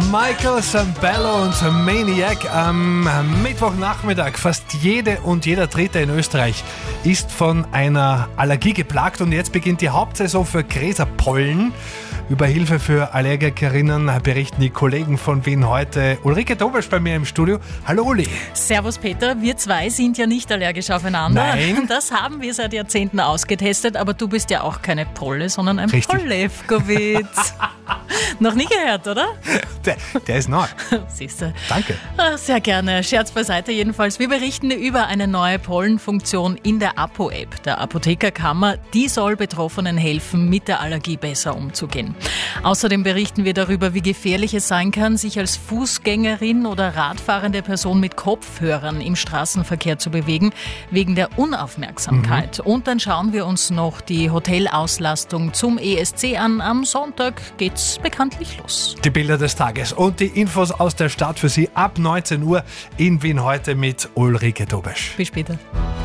Michael Sambello und Maniac am Mittwochnachmittag. Fast jede und jeder Dritte in Österreich ist von einer Allergie geplagt und jetzt beginnt die Hauptsaison für Gräserpollen. Über Hilfe für Allergikerinnen berichten die Kollegen von Wien heute. Ulrike Dobesch bei mir im Studio. Hallo Uli. Servus Peter, wir zwei sind ja nicht allergisch aufeinander. Nein. Das haben wir seit Jahrzehnten ausgetestet, aber du bist ja auch keine Polle, sondern ein Richtig. Pollewkowitz. Noch nie gehört, oder? Der ist neu. Siehst du. Danke. Sehr gerne. Scherz beiseite jedenfalls. Wir berichten über eine neue Pollenfunktion in der Apo-App der Apothekerkammer. Die soll Betroffenen helfen, mit der Allergie besser umzugehen. Außerdem berichten wir darüber, wie gefährlich es sein kann, sich als Fußgängerin oder radfahrende Person mit Kopfhörern im Straßenverkehr zu bewegen, wegen der Unaufmerksamkeit. Und dann schauen wir uns noch die Hotelauslastung zum ESC an. Am Sonntag geht's bekanntlich los. Die Bilder des Tages und die Infos aus der Stadt für Sie ab 19 Uhr in Wien heute mit Ulrike Dobesch. Bis später.